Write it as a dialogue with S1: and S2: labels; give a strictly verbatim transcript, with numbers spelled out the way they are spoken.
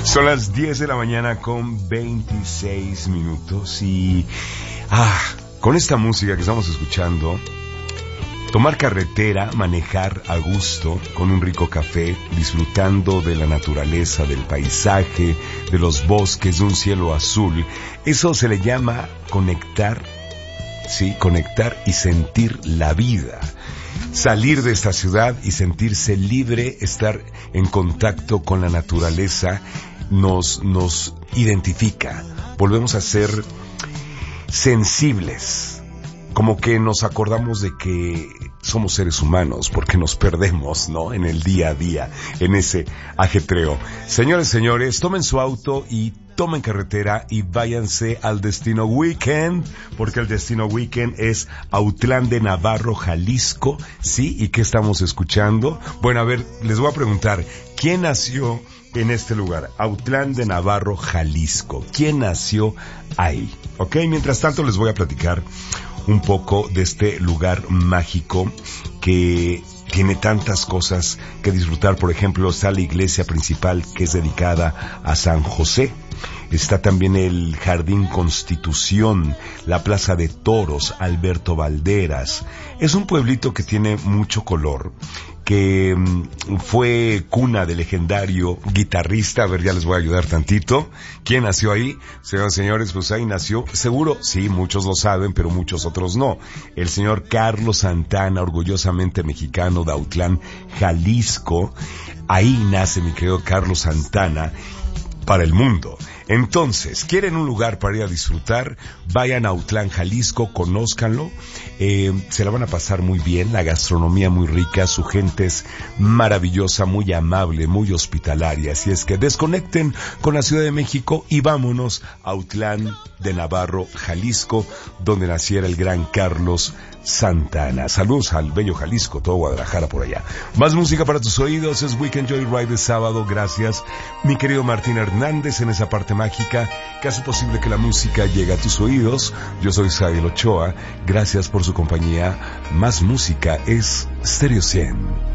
S1: Son las diez de la mañana con veintiséis minutos y ah, con esta música que estamos escuchando, tomar carretera, manejar a gusto, con un rico café, disfrutando de la naturaleza, del paisaje, de los bosques, de un cielo azul, eso se le llama conectar, sí, conectar y sentir la vida. Salir de esta ciudad y sentirse libre, estar en contacto con la naturaleza, nos, nos identifica. Volvemos a ser sensibles, como que nos acordamos de que somos seres humanos, porque nos perdemos, ¿no?, en el día a día, en ese ajetreo. Señores, señores, tomen su auto y tomen carretera y váyanse al Destino Weekend, porque el Destino Weekend es Autlán de Navarro, Jalisco, ¿sí? ¿Y qué estamos escuchando? Bueno, a ver, les voy a preguntar, ¿quién nació en este lugar? Autlán de Navarro, Jalisco. ¿Quién nació ahí? ¿Ok? Mientras tanto les voy a platicar un poco de este lugar mágico que tiene tantas cosas que disfrutar. Por ejemplo, está la iglesia principal, que es dedicada a San José. Está también el Jardín Constitución, la Plaza de Toros, Alberto Valderas. Es un pueblito que tiene mucho color, que um, fue cuna del legendario guitarrista. A ver, ya les voy a ayudar tantito. ¿Quién nació ahí? Señoras y señores, pues ahí nació, seguro, sí, muchos lo saben, pero muchos otros no. El señor Carlos Santana, orgullosamente mexicano, de Autlán, Jalisco. Ahí nace mi querido Carlos Santana para el mundo. Entonces, ¿quieren un lugar para ir a disfrutar? Vayan a Autlán, Jalisco, conózcanlo, eh, se la van a pasar muy bien, la gastronomía muy rica, su gente es maravillosa, muy amable, muy hospitalaria, así es que desconecten con la Ciudad de México y vámonos a Autlán de Navarro, Jalisco, donde naciera el gran Carlos Santana. Saludos al bello Jalisco, todo Guadalajara por allá. Más música para tus oídos, es Weekend Joyride de sábado. Gracias, mi querido Martín Hernández, en esa parte mágica que hace posible que la música llegue a tus oídos. Yo soy Xavier Ochoa, gracias por su compañía. Más música es Stereo cien.